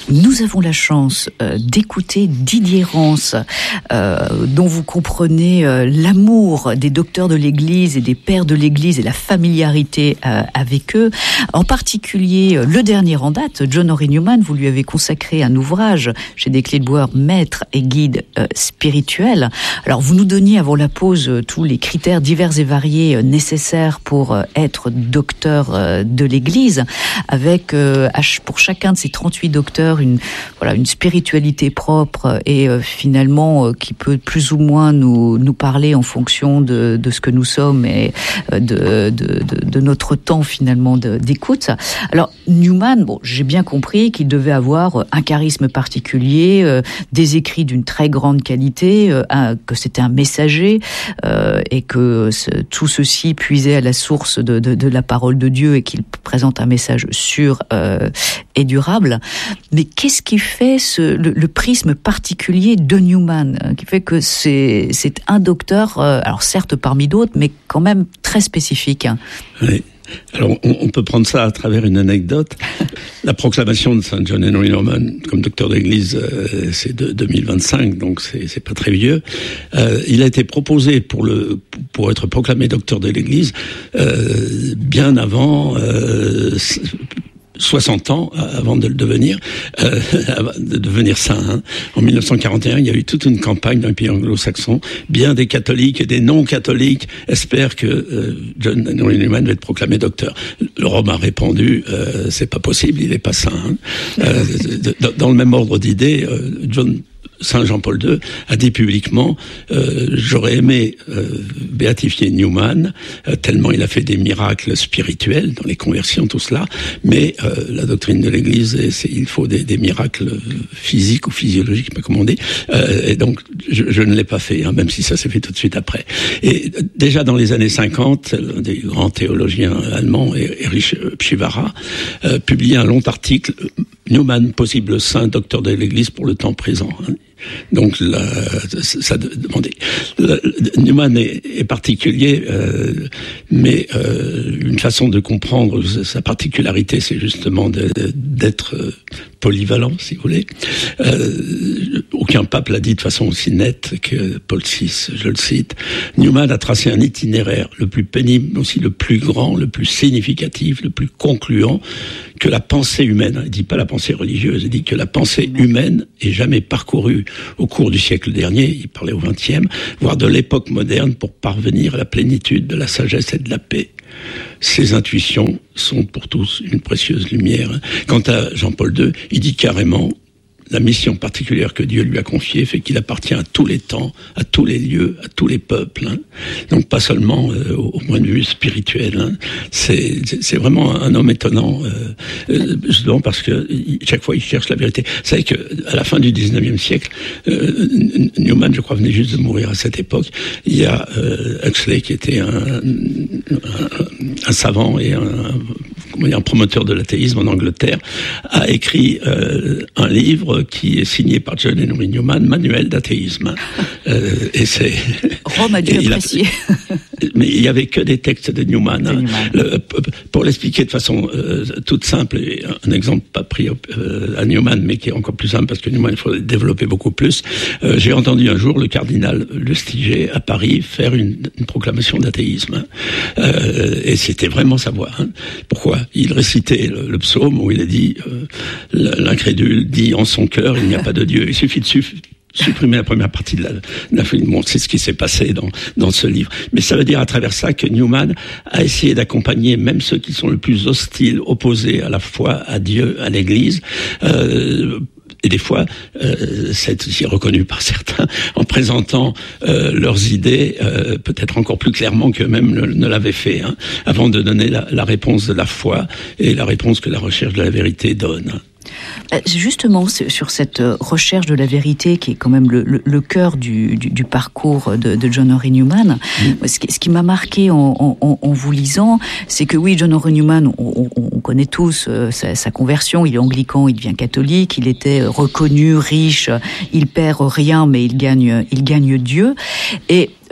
Nous avons la chance d'écouter Didier Rance, dont vous comprenez l'amour des docteurs de l'Église et des pères de l'Église et la familiarité avec eux. En particulier, le dernier en date, John Henry Newman, vous lui avez consacré un ouvrage chez Des Clés de Bois, Maître et guide spirituel. Alors, vous nous donniez avant la pause tous les critères divers et variés nécessaires pour être docteur de l'Église, avec pour chacun de ces 38 docteurs une spiritualité propre et finalement qui peut plus ou moins nous parler en fonction de ce que nous sommes et de notre temps finalement d'écoute. Alors Newman, j'ai bien compris qu'il devait avoir un charisme particulier, des écrits d'une très grande qualité, que c'était un messager et que tout ceci puisait à la source de la parole de Dieu et qu'il présente un message sûr et durable. Mais qu'est-ce qui fait le prisme particulier de Newman, qui fait que c'est un docteur, alors certes parmi d'autres, mais quand même très spécifique. Oui. Alors, on peut prendre ça à travers une anecdote. La proclamation de Saint John Henry Newman comme docteur d'église, c'est de 2025, donc c'est pas très vieux. Il a été proposé pour être proclamé docteur de l'église bien avant 60 ans avant de le devenir, de devenir saint. Hein. En 1941, il y a eu toute une campagne dans les pays anglo-saxons. Bien des catholiques et des non-catholiques espèrent que John Henry Newman va être proclamé docteur. Le Rome a répondu, c'est pas possible, il est pas saint. Hein. Dans le même ordre d'idées, Saint Jean-Paul II a dit publiquement j'aurais aimé béatifier Newman tellement il a fait des miracles spirituels dans les conversions, tout cela, mais la doctrine de l'Église, il faut des miracles physiques ou physiologiques, je sais pas comment on dit, et donc je ne l'ai pas fait, hein, même si ça s'est fait tout de suite après. Et déjà dans les années 50, un des grands théologiens allemands, Erich Pschivara, publiait un long article, Newman, possible saint, docteur de l'Église pour le temps présent. Hein. Donc ça demandait. Newman est particulier, mais une façon de comprendre sa particularité, c'est justement d'être polyvalent, si vous voulez. Aucun pape l'a dit de façon aussi nette que Paul VI, je le cite. Newman a tracé un itinéraire le plus pénible, mais aussi le plus grand, le plus significatif, le plus concluant que la pensée humaine. Il dit pas la pensée religieuse, il dit que la pensée humaine ait jamais parcouru au cours du siècle dernier, il parlait au XXe, voire de l'époque moderne, pour parvenir à la plénitude de la sagesse et de la paix. Ces intuitions sont pour tous une précieuse lumière. Quant à Jean-Paul II, il dit carrément la mission particulière que Dieu lui a confiée fait qu'il appartient à tous les temps, à tous les lieux, à tous les peuples. Hein. Donc pas seulement au point de vue spirituel. Hein. C'est vraiment un homme étonnant, justement parce que chaque fois il cherche la vérité. Vous savez que à la fin du 19e siècle, Newman, je crois, venait juste de mourir à cette époque. Il y a Huxley qui était un savant et un promoteur de l'athéisme en Angleterre, a écrit un livre qui est signé par John Henry Newman, Manuel d'athéisme. Et c'est Rome a dû apprécier. Mais il y avait que des textes de Newman. Hein. Pour l'expliquer de façon toute simple, et un exemple pas pris à Newman, mais qui est encore plus simple parce que Newman, il faut développer beaucoup plus. J'ai entendu un jour le cardinal Lustiger à Paris faire une proclamation d'athéisme. Hein. Et c'était vraiment sa voix. Hein. Pourquoi ? Il récitait le psaume où il a dit l'incrédule dit en son cœur il n'y a pas de Dieu. Il suffit de supprimer la première partie de la film. Bon, c'est ce qui s'est passé dans ce livre. Mais ça veut dire à travers ça que Newman a essayé d'accompagner même ceux qui sont le plus hostiles, opposés à la foi, à Dieu, à l'Église. Et des fois, c'est aussi reconnu par certains, en présentant leurs idées peut-être encore plus clairement qu'eux-mêmes ne l'avaient fait, hein, avant de donner la réponse de la foi et la réponse que la recherche de la vérité donne. Justement, sur cette recherche de la vérité qui est quand même le cœur du parcours de John Henry Newman, ce qui m'a marqué en vous lisant, c'est que oui, John Henry Newman, on connaît tous sa conversion, il est anglican, il devient catholique, il était reconnu, riche, il perd rien, mais il gagne Dieu. Et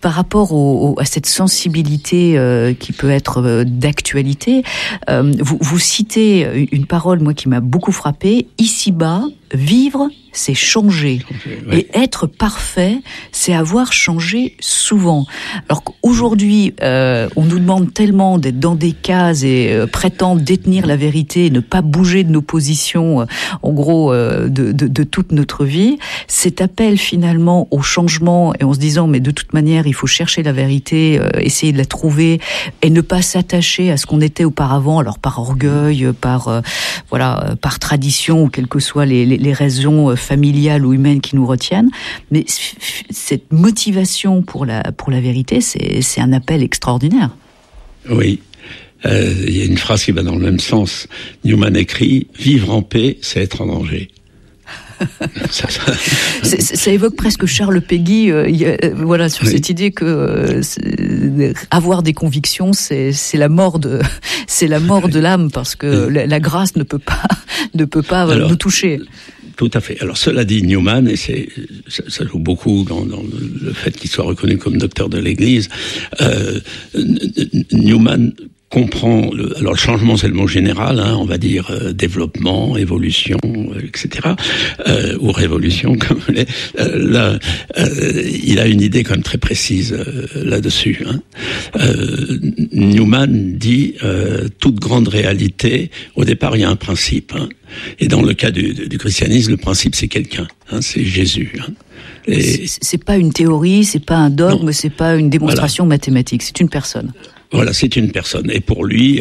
par rapport à cette sensibilité qui peut être d'actualité, vous citez une parole, moi, qui m'a beaucoup frappée. Ici-bas, vivre, c'est changer. Oui. Et être parfait, c'est avoir changé souvent. Alors qu'aujourd'hui, on nous demande tellement d'être dans des cases et prétendre détenir la vérité, ne pas bouger de nos positions, en gros, de toute notre vie. Cet appel finalement au changement et en se disant, mais de toute manière, il faut chercher la vérité, essayer de la trouver et ne pas s'attacher à ce qu'on était auparavant, alors par orgueil, par tradition ou quelles que soient les raisons familiales ou humaines qui nous retiennent. Mais cette motivation pour la vérité, c'est un appel extraordinaire. Oui. Il y a une phrase qui va dans le même sens. Newman écrit « Vivre en paix, c'est être en danger ». Ça évoque presque Charles Péguy, sur cette idée que avoir des convictions, c'est la mort de l'âme, parce que la grâce ne peut pas nous toucher. Tout à fait. Alors cela dit, Newman, et ça joue beaucoup dans le fait qu'il soit reconnu comme docteur de l'Église, Newman comprend alors le changement, c'est le mot général, on va dire développement, évolution, etc. Ou révolution, comme vous voulez. Là, il a une idée quand même très précise là-dessus. Newman dit toute grande réalité, au départ, il y a un principe. Et dans le cas du christianisme, le principe, c'est quelqu'un. C'est Jésus. Et c'est pas une théorie, c'est pas un dogme, non. C'est pas une démonstration mathématique, c'est une personne. Voilà, c'est une personne. Et pour lui,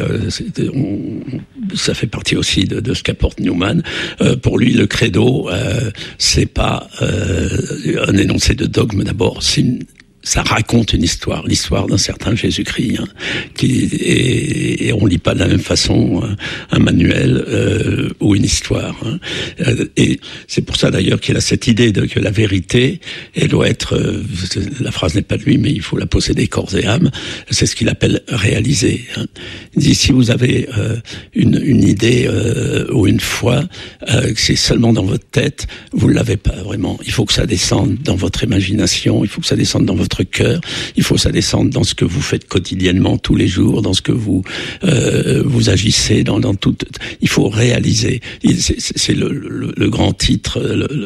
ça fait partie aussi de ce qu'apporte Newman. Pour lui, le credo, c'est pas un énoncé de dogme d'abord, ça raconte une histoire, l'histoire d'un certain Jésus-Christ, et on lit pas de la même façon un manuel ou une histoire. Et c'est pour ça d'ailleurs qu'il a cette idée que la vérité, elle doit être, la phrase n'est pas de lui, mais il faut la posséder corps et âme. C'est ce qu'il appelle réaliser. Il dit si vous avez une idée ou une foi, que c'est seulement dans votre tête, vous l'avez pas vraiment. Il faut que ça descende dans votre imagination, il faut que ça descende dans votre cœur, il faut que ça descende dans ce que vous faites quotidiennement, tous les jours, dans ce que vous agissez, dans tout. Il faut réaliser. C'est le grand titre,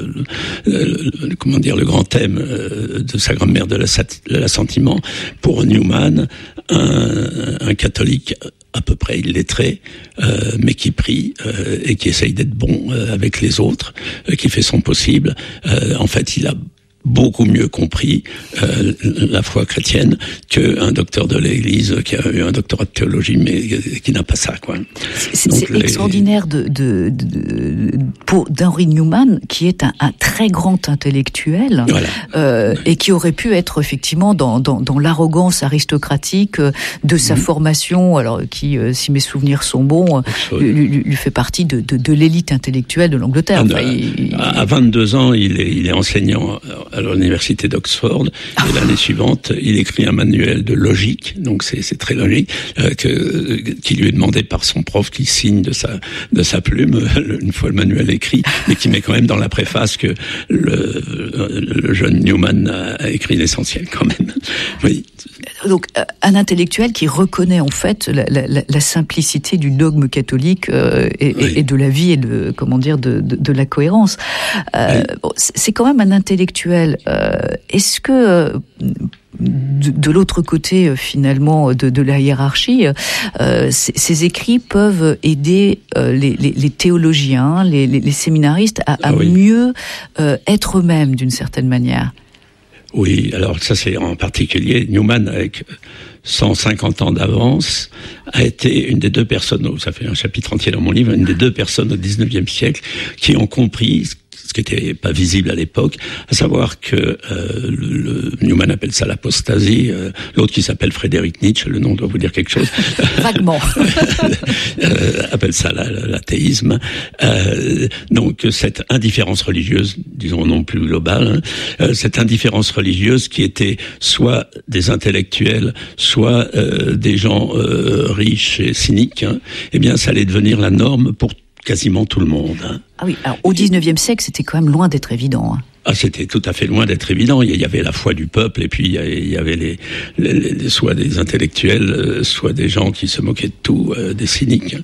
le grand thème de sa grammaire de l'assentiment. Pour Newman, un catholique à peu près illettré, mais qui prie et qui essaye d'être bon avec les autres, qui fait son possible. En fait, il a beaucoup mieux compris la foi chrétienne qu'un docteur de l'Église qui a eu un doctorat de théologie mais qui n'a pas ça, quoi. C'est extraordinaire d'Henry Newman, qui est un très grand intellectuel, voilà. Et qui aurait pu être effectivement dans l'arrogance aristocratique de sa formation, alors qui, si mes souvenirs sont bons, lui fait partie de l'élite intellectuelle de l'Angleterre. À 22 ans, il est enseignant à l'université d'Oxford, et l'année suivante, il écrit un manuel de logique, donc c'est très logique, qui lui est demandé par son prof, qui signe de sa plume, une fois le manuel écrit, mais qui met quand même dans la préface que le jeune Newman a écrit l'essentiel quand même. Oui. Donc un intellectuel qui reconnaît en fait la simplicité du dogme catholique et de la vie et de la cohérence. C'est quand même un intellectuel. Est-ce que de l'autre côté finalement de la hiérarchie, ces écrits peuvent aider les théologiens, les séminaristes à mieux être eux-mêmes d'une certaine manière? Oui, alors ça c'est en particulier Newman, avec 150 ans d'avance, a été une des deux personnes, ça fait un chapitre entier dans mon livre, une des deux personnes au 19e siècle qui ont compris ce qui n'était pas visible à l'époque, à savoir que Newman appelle ça l'apostasie, l'autre qui s'appelle Frédéric Nietzsche, le nom doit vous dire quelque chose. Vaguement. Appelle ça l'athéisme. Donc cette indifférence religieuse, disons non plus globale, cette indifférence religieuse qui était soit des intellectuels, soit des gens riches et cyniques, eh bien ça allait devenir la norme pour quasiment tout le monde. Ah oui, alors au 19e siècle, c'était quand même loin d'être évident. C'était tout à fait loin d'être évident. Il y avait la foi du peuple, et puis il y avait soit des intellectuels, soit des gens qui se moquaient de tout, des cyniques.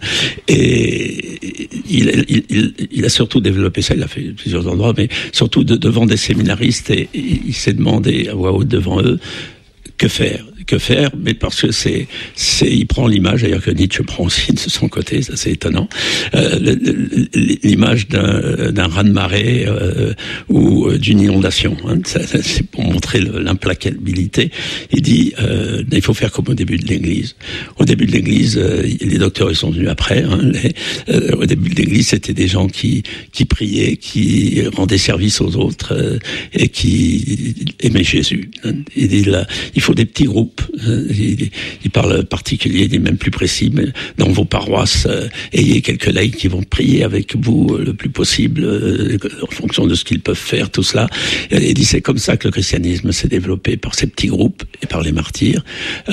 Et il a surtout développé ça, il l'a fait à plusieurs endroits, mais surtout devant des séminaristes, et il s'est demandé à voix haute devant eux, que faire, mais parce que il prend l'image, d'ailleurs que Nietzsche prend aussi de son côté, ça c'est étonnant, l'image d'un raz-de-marée ou d'une inondation. C'est pour montrer l'implacabilité. Il dit, il faut faire comme au début de l'Église. Au début de l'Église, les docteurs ils sont venus après. Au début de l'Église, c'était des gens qui priaient, qui rendaient service aux autres et qui aimaient Jésus. Il dit là, il faut des petits groupes. Il parle particulier, il est même plus précis, mais dans vos paroisses, ayez quelques laïcs qui vont prier avec vous le plus possible, en fonction de ce qu'ils peuvent faire, tout cela. Il dit c'est comme ça que le christianisme s'est développé, par ces petits groupes et par les martyrs,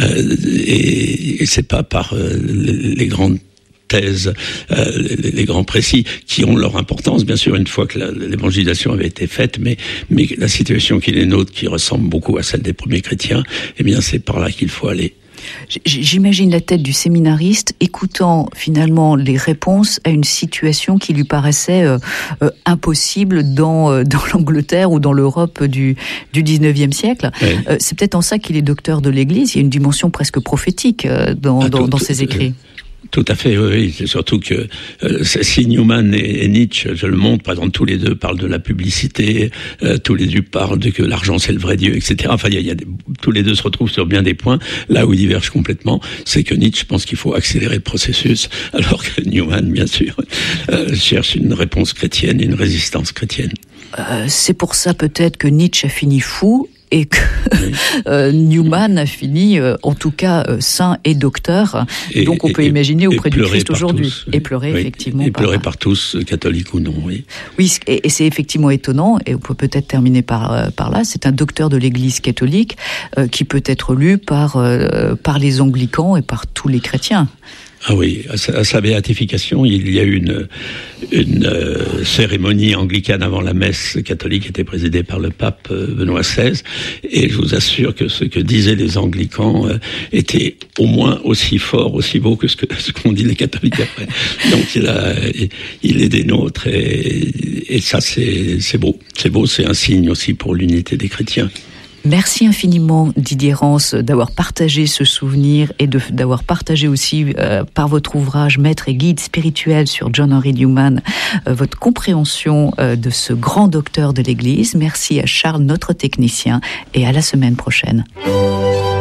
et c'est pas par les grandes thèses, les grands précis, qui ont leur importance, bien sûr, une fois que l'évangélisation avait été faite, mais la situation qui est nôtre, qui ressemble beaucoup à celle des premiers chrétiens, eh bien, c'est par là qu'il faut aller. J'imagine la tête du séminariste écoutant finalement les réponses à une situation qui lui paraissait impossible dans l'Angleterre ou dans l'Europe du 19e siècle. Oui. C'est peut-être en ça qu'il est docteur de l'Église. Il y a une dimension presque prophétique dans ses écrits. Tout à fait, oui. C'est surtout que si Newman et Nietzsche, je le montre, par exemple, tous les deux parlent de la publicité, tous les deux parlent de que l'argent c'est le vrai Dieu, etc. Enfin, tous les deux se retrouvent sur bien des points. Là où ils divergent complètement, c'est que Nietzsche pense qu'il faut accélérer le processus, alors que Newman, bien sûr, cherche une réponse chrétienne et une résistance chrétienne. C'est pour ça peut-être que Nietzsche a fini fou, et que Newman a fini, en tout cas, saint et docteur. Donc on peut imaginer auprès du Christ aujourd'hui. Et pleurer, effectivement. Et pleurer par tous, catholiques ou non, oui. Oui, et c'est effectivement étonnant, et on peut peut-être terminer par là, c'est un docteur de l'Église catholique qui peut être lu par les anglicans et par tous les chrétiens. Ah oui, à sa béatification, il y a eu une cérémonie anglicane avant la messe catholique qui était présidée par le pape Benoît XVI, et je vous assure que ce que disaient les anglicans était au moins aussi fort, aussi beau que ce qu'ont dit les catholiques après. Donc il est des nôtres, et ça c'est beau. C'est beau, c'est un signe aussi pour l'unité des chrétiens. Merci infiniment Didier Rance d'avoir partagé ce souvenir et d'avoir partagé aussi par votre ouvrage Maître et guide spirituel sur John Henry Newman votre compréhension de ce grand docteur de l'Église. Merci à Charles, notre technicien, et à la semaine prochaine.